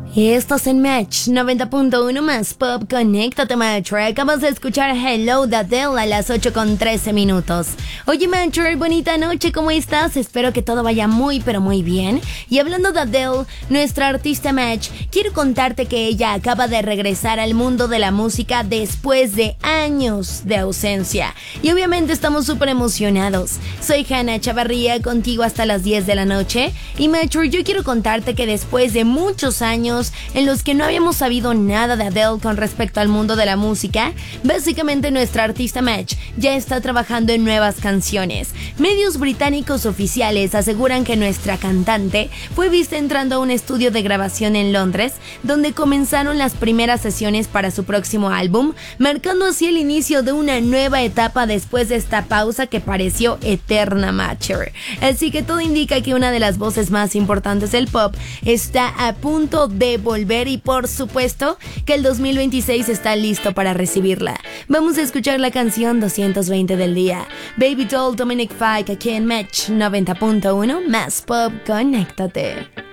Estás en Match 90.1 más Pop. Conéctate, Matcher. Acabas de escuchar Hello de Adele a las 8:13. Oye, Matcher, bonita noche, ¿cómo estás? Espero que todo vaya muy pero muy bien. Y hablando de Adele, nuestra artista Match, quiero contarte que ella acaba de regresar al mundo de la música después de años de ausencia. Y obviamente estamos súper emocionados. Soy Hannah Chavarría, contigo hasta las 10 de la noche. Y Matcher, yo quiero contarte que después de muchos años en los que no habíamos sabido nada de Adele con respecto al mundo de la música, básicamente nuestra artista Match ya está trabajando en nuevas canciones. Medios británicos oficiales aseguran que nuestra cantante fue vista entrando a un estudio de grabación en Londres, donde comenzaron las primeras sesiones para su próximo álbum, marcando así el inicio de una nueva etapa después de esta pausa que pareció eterna, Matcher. Así que todo indica que una de las voces más importantes del pop está a punto de volver y por supuesto que el 2026 está listo para recibirla. Vamos a escuchar la canción 220 del día. Baby Doll, Dominic Fike, aquí en Match 90.1 más Pop. Conéctate.